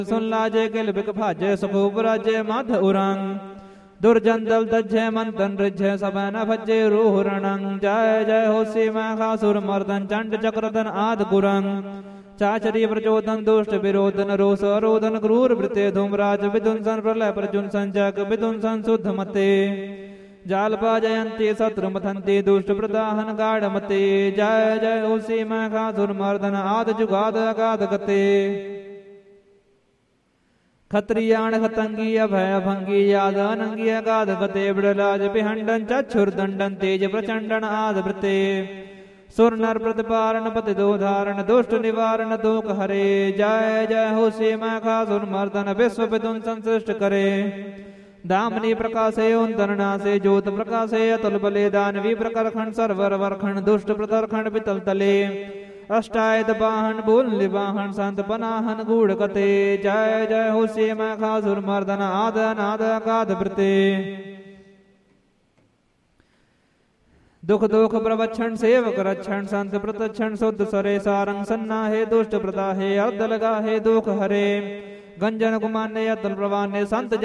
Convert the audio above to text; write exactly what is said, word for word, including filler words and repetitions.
ਸੁਨ ਲਾਜੇ ਗਿਲ ਬਿਕ ਭਾਜੇ ਸੁਖੂਬ ਰਾਜੇ ਮਧ ਉਰੰਗ ਦੁਰਜਨ ਦਲ ਦਜੈ ਮੰਤਨ ਰਿਜੈ ਸਭੈ ਨ ਭਜੇ ਰੂਹ ਰਣੰ ਜੈ ਜੈ ਹੋਸੀ ਮੈਂ ਖਾਸੁਰ ਮਰਦਨ ਚੰਡ ਚਕਰਦਨ ਆਦ ਗੁਰੰ ਚਾਚਰੀ ਪ੍ਰਚੋਦਨ ਦੁਸ਼ਟ ਵਿਰੋਧਨ ਰੋਸ ਅਰੋਧਨ ਕਰੂਰ ਬ੍ਰਿਤੇ ਧੂਮਰਾਜ ਵਿਦੁੰਸਨ ਪ੍ਰਲੈ ਪ੍ਰਜੁੰਸਨ ਜਗ ਵਿਦੁੰਸਨ ਸੁਧ ਮਤੇ ਜਾਲ ਪਾ ਜਯੰਤੀ ਸਤਰ ਮਥੰਤੀ ਦੁਸ਼ਟ ਪ੍ਰਦਾਹਨ ਗਾੜ ਮਤੇ ਜੈ ਜੈ ਹੋਸੀ ਮੈਂ ਖਾਸੁਰ ਮਰਦਨ ਆਦ ਜੁਗਾਦ ਅਗਾਧ ਗਤੇ ਖਤਰੀਆਣ ਖਤੰਗੀ ਅਭੈ ਭੰਗੀ ਯਾਦ ਅਨੰਗੀ ਅਗਾਧ ਗਤੇ ਬਿੜਲਾਜ ਪਿਹੰਡਨ ਚਛੁਰ ਦੰਡਨ ਤੇਜ ਪ੍ਰਚੰਡਨ ਆਦ ਬ੍ਰਿਤੇ ਸੁਰ ਨਰ ਪ੍ਰਤਿਪਾਰਨ ਪਤਿ ਦੋ ਧਾਰਨ ਦੁਸ਼ਟ ਨਿਵਾਰਨ ਦੋਖ ਹਰੇ ਜੈ ਜੈ ਹੋਸੀ ਮੈਂ ਖਾਸੁਰ ਮਰਦਨ ਵਿਸ਼ਵ ਵਿਦੁੰਸਨ ਸ੍ਰਿਸ਼ਟ ਕਰੇ दामनी प्रकाशे ओंदन नासे ज्योत प्रकाशे अतुल बले दानवी प्रकरखंड सरवर वरखंड दुष्ट प्रतरखंड बितल तले अष्टायत बाहन बोल निवाहन संत पनाहन गूढ़ कते जय जय होसे मैं खासुर मर्दन आद नाद अगाध वृते दुख दुख प्रवक्षण सेवक रक्षण संत प्रतक्षण शुद्ध सरे सारंग सन्ना है दुष्ट प्रता है अर्ध लगा है दुख हरे गंजन गुमाने अतुल प्रवाने संत